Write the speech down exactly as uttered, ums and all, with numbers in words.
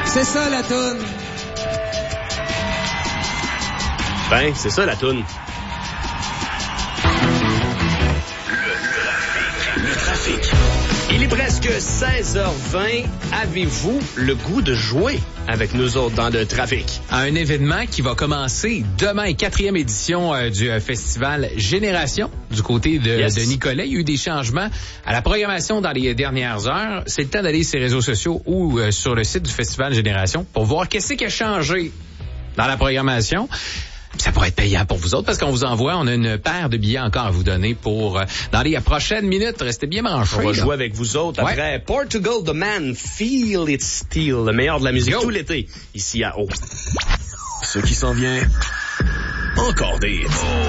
C'est ça la toune. Ben, c'est ça la toune. Le trafic. Il est presque seize heures vingt. Avez-vous le goût de jouer avec nous autres dans le trafic? À un événement qui va commencer demain, quatrième édition euh, du euh, festival Génération du côté de, yes. de Nicolet. Il y a eu des changements à la programmation dans les dernières heures. C'est le temps d'aller sur les réseaux sociaux ou euh, sur le site du festival Génération pour voir qu'est-ce qui a changé dans la programmation. Ça pourrait être payant pour vous autres parce qu'on vous envoie, on a une paire de billets encore à vous donner pour euh, dans les prochaines minutes. Restez bien branchés. On va là. jouer avec vous autres Ouais. après Portugal The Man, Feel It Still, le meilleur de la musique Yo. tout l'été, ici à O. Ce qui s'en vient, encore des hits.